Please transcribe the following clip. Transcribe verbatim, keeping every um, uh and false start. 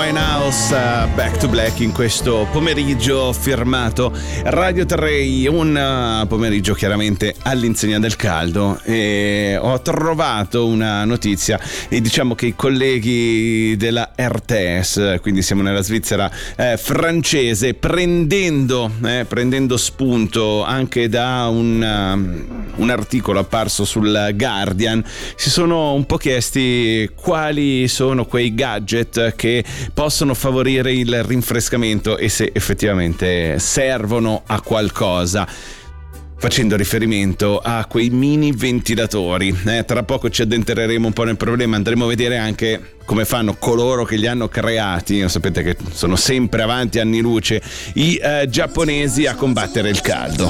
Winehouse, uh, Back to Black in questo pomeriggio firmato Radio Terrei, un uh, pomeriggio chiaramente all'insegna del caldo, e ho trovato una notizia e diciamo che i colleghi della R T S, quindi siamo nella Svizzera eh, francese, prendendo, eh, prendendo spunto anche da un, um, un articolo apparso sul Guardian, si sono un po' chiesti quali sono quei gadget che possono favorire il rinfrescamento e se effettivamente servono a qualcosa, facendo riferimento a quei mini ventilatori. Eh, tra poco ci addentreremo un po' nel problema, andremo a vedere anche come fanno coloro che li hanno creati. Sapete che sono sempre avanti anni luce i eh, giapponesi a combattere il caldo.